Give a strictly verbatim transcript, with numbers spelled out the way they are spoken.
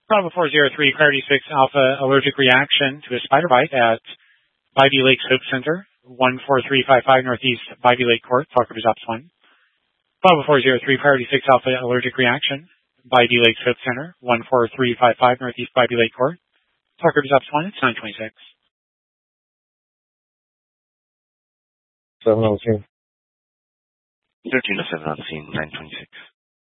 Bravo four zero three, Priority six Alpha, allergic reaction to a spider bite at Bivy Lake Hope Center, one four three five five Northeast Bivy Lake Court, Talker Results one. Bravo four zero three, Priority six Alpha, allergic reaction, Bivy Lake Hope Center, one four three five five Northeast Bivy Lake Court, Talker Results one, it's nine twenty-six. seven oh two. thirteen oh seven on scene, nine twenty-six.